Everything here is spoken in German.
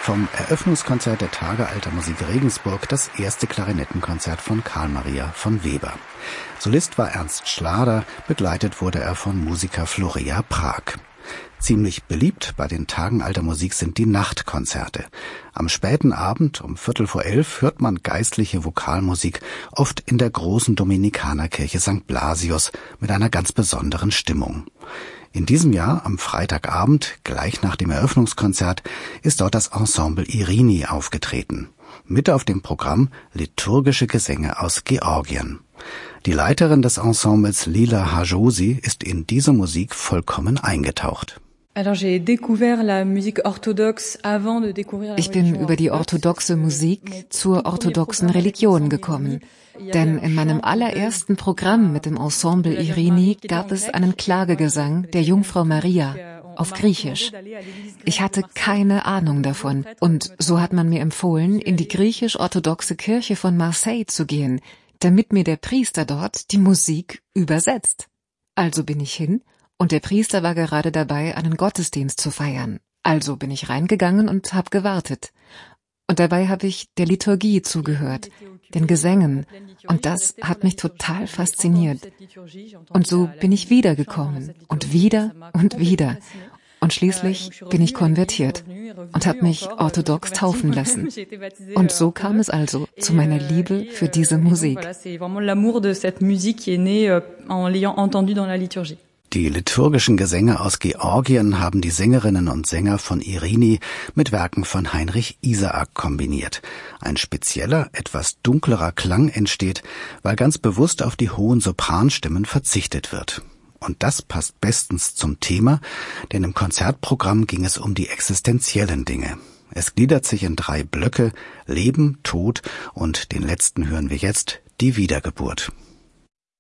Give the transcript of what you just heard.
vom Eröffnungskonzert der Tage Alter Musik Regensburg das erste Klarinettenkonzert von Carl Maria von Weber. Solist war Ernst Schlader, begleitet wurde er von Musiker Florea Prag. Ziemlich beliebt bei den Tagen Alter Musik sind die Nachtkonzerte. Am späten Abend um 11:15 hört man geistliche Vokalmusik, oft in der großen Dominikanerkirche St. Blasius mit einer ganz besonderen Stimmung. In diesem Jahr, am Freitagabend, gleich nach dem Eröffnungskonzert, ist dort das Ensemble Irini aufgetreten. Mit auf dem Programm liturgische Gesänge aus Georgien. Die Leiterin des Ensembles, Lila Hajosi, ist in diese Musik vollkommen eingetaucht. Ich bin über die orthodoxe Musik zur orthodoxen Religion gekommen. Denn in meinem allerersten Programm mit dem Ensemble Irini gab es einen Klagegesang der Jungfrau Maria auf Griechisch. Ich hatte keine Ahnung davon. Und so hat man mir empfohlen, in die griechisch-orthodoxe Kirche von Marseille zu gehen, damit mir der Priester dort die Musik übersetzt. Also bin ich hin und der Priester war gerade dabei, einen Gottesdienst zu feiern. Also bin ich reingegangen und habe gewartet. Und dabei habe ich der Liturgie zugehört, den Gesängen. Und das hat mich total fasziniert. Und so bin ich wiedergekommen und wieder und wieder. Und schließlich bin ich konvertiert und habe mich orthodox taufen lassen. Und so kam es also zu meiner Liebe für diese Musik. Die liturgischen Gesänge aus Georgien haben die Sängerinnen und Sänger von Irini mit Werken von Heinrich Isaak kombiniert. Ein spezieller, etwas dunklerer Klang entsteht, weil ganz bewusst auf die hohen Sopranstimmen verzichtet wird. Und das passt bestens zum Thema, denn im Konzertprogramm ging es um die existenziellen Dinge. Es gliedert sich in 3 Blöcke: Leben, Tod und den letzten hören wir jetzt, die Wiedergeburt.